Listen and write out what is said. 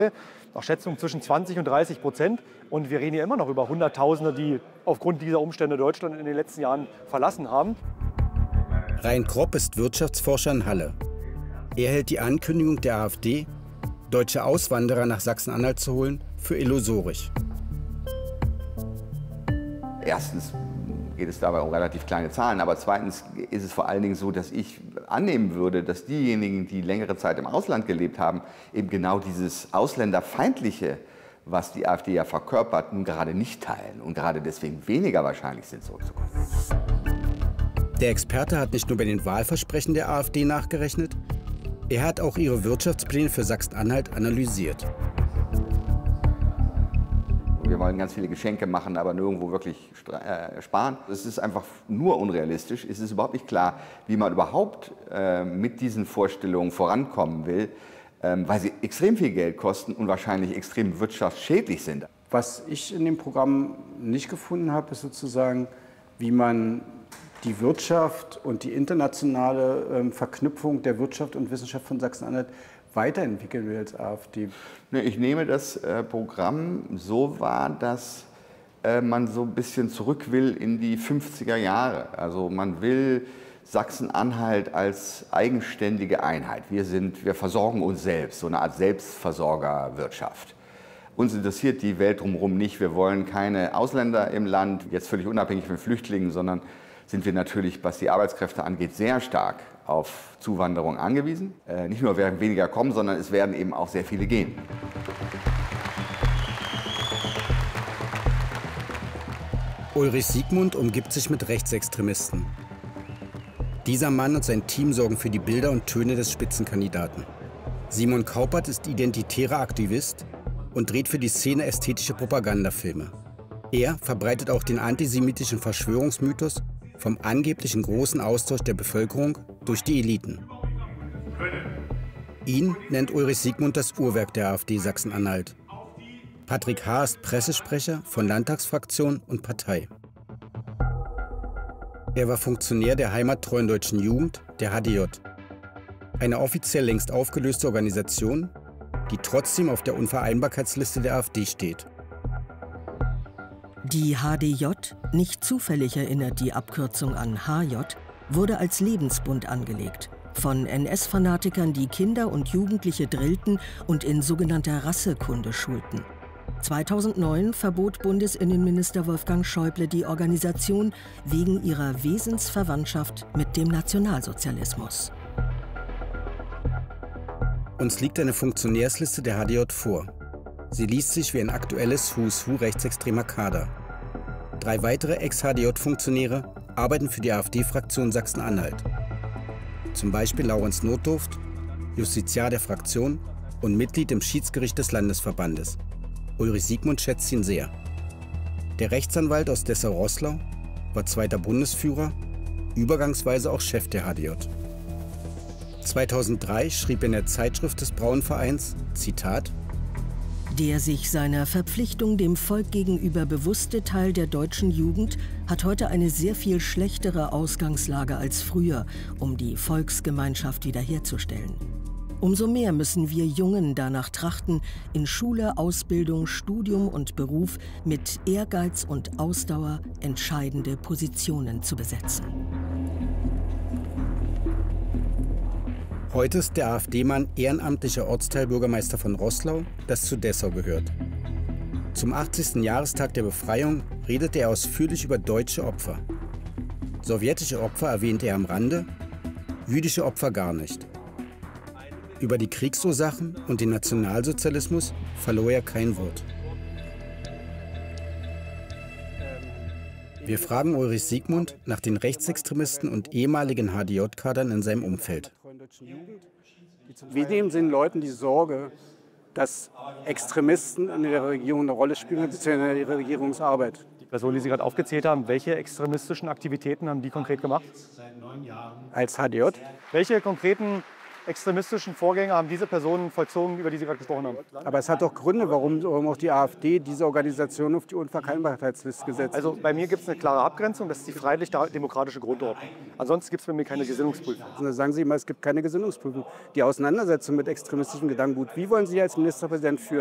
Nach Schätzung zwischen 20 und 30%. Und wir reden hier immer noch über Hunderttausende, die aufgrund dieser Umstände Deutschland in den letzten Jahren verlassen haben. Rein Kropp ist Wirtschaftsforscher in Halle. Er hält die Ankündigung der AfD, deutsche Auswanderer nach Sachsen-Anhalt zu holen, für illusorisch. Erstens geht es dabei um relativ kleine Zahlen, aber zweitens ist es vor allen Dingen so, dass ich annehmen würde, dass diejenigen, die längere Zeit im Ausland gelebt haben, eben genau dieses Ausländerfeindliche, was die AfD ja verkörpert, nun gerade nicht teilen und gerade deswegen weniger wahrscheinlich sind, zurückzukommen. Der Experte hat nicht nur bei den Wahlversprechen der AfD nachgerechnet, er hat auch ihre Wirtschaftspläne für Sachsen-Anhalt analysiert. Wir wollen ganz viele Geschenke machen, aber nirgendwo wirklich sparen. Es ist einfach nur unrealistisch. Es ist überhaupt nicht klar, wie man überhaupt mit diesen Vorstellungen vorankommen will, weil sie extrem viel Geld kosten und wahrscheinlich extrem wirtschaftsschädlich sind. Was ich in dem Programm nicht gefunden habe, ist sozusagen, wie man die Wirtschaft und die internationale Verknüpfung der Wirtschaft und Wissenschaft von Sachsen-Anhalt weiterentwickeln will als AfD. Ich nehme das Programm so wahr, dass man so ein bisschen zurück will in die 50er Jahre. Also man will Sachsen-Anhalt als eigenständige Einheit. Wir versorgen uns selbst, so eine Art Selbstversorgerwirtschaft. Uns interessiert die Welt drumherum nicht. Wir wollen keine Ausländer im Land, jetzt völlig unabhängig von Flüchtlingen, sondern sind wir natürlich, was die Arbeitskräfte angeht, sehr stark auf Zuwanderung angewiesen. Nicht nur werden weniger kommen, sondern es werden eben auch sehr viele gehen. Ulrich Siegmund umgibt sich mit Rechtsextremisten. Dieser Mann und sein Team sorgen für die Bilder und Töne des Spitzenkandidaten. Simon Kaupert ist identitärer Aktivist und dreht für die Szene ästhetische Propagandafilme. Er verbreitet auch den antisemitischen Verschwörungsmythos vom angeblichen großen Austausch der Bevölkerung durch die Eliten. Ihn nennt Ulrich Siegmund das Uhrwerk der AfD Sachsen-Anhalt. Patrick H. ist Pressesprecher von Landtagsfraktion und Partei. Er war Funktionär der heimattreuen Deutschen Jugend, der HDJ. Eine offiziell längst aufgelöste Organisation, die trotzdem auf der Unvereinbarkeitsliste der AfD steht. Die HDJ, nicht zufällig erinnert die Abkürzung an HJ, wurde als Lebensbund angelegt. Von NS-Fanatikern, die Kinder und Jugendliche drillten und in sogenannter Rassekunde schulten. 2009 verbot Bundesinnenminister Wolfgang Schäuble die Organisation wegen ihrer Wesensverwandtschaft mit dem Nationalsozialismus. Uns liegt eine Funktionärsliste der HDJ vor. Sie liest sich wie ein aktuelles Who's Who rechtsextremer Kader. 3 weitere Ex-HDJ-Funktionäre arbeiten für die AfD-Fraktion Sachsen-Anhalt. Zum Beispiel Laurenz Notdurft, Justiziar der Fraktion und Mitglied im Schiedsgericht des Landesverbandes. Ulrich Siegmund schätzt ihn sehr. Der Rechtsanwalt aus Dessau-Roßlau war 2. Bundesführer, übergangsweise auch Chef der HDJ. 2003 schrieb er in der Zeitschrift des Brauenvereins, Zitat: Der sich seiner Verpflichtung dem Volk gegenüber bewusste Teil der deutschen Jugend hat heute eine sehr viel schlechtere Ausgangslage als früher, um die Volksgemeinschaft wiederherzustellen. Umso mehr müssen wir Jungen danach trachten, in Schule, Ausbildung, Studium und Beruf mit Ehrgeiz und Ausdauer entscheidende Positionen zu besetzen. Heute ist der AfD-Mann ehrenamtlicher Ortsteilbürgermeister von Roßlau, das zu Dessau gehört. Zum 80. Jahrestag der Befreiung redete er ausführlich über deutsche Opfer. Sowjetische Opfer erwähnte er am Rande, jüdische Opfer gar nicht. Über die Kriegsursachen und den Nationalsozialismus verlor er kein Wort. Wir fragen Ulrich Siegmund nach den Rechtsextremisten und ehemaligen HDJ-Kadern in seinem Umfeld. Wir nehmen den Leuten die Sorge, dass Extremisten in der Regierung eine Rolle spielen, beziehungsweise in der Regierungsarbeit. Die Personen, die Sie gerade aufgezählt haben, welche extremistischen Aktivitäten haben die konkret gemacht? Als HDJ? Welche konkreten extremistischen Vorgänge haben diese Personen vollzogen, über die Sie gerade gesprochen haben. Aber es hat doch Gründe, warum auch die AfD diese Organisation auf die Unverkennbarkeitsliste gesetzt hat. Also bei mir gibt es eine klare Abgrenzung, das ist die freiheitlich-demokratische Grundordnung. Ansonsten gibt es bei mir keine Gesinnungsprüfung. Also sagen Sie immer, es gibt keine Gesinnungsprüfung. Die Auseinandersetzung mit extremistischem Gedankengut, wie wollen Sie als Ministerpräsident führen?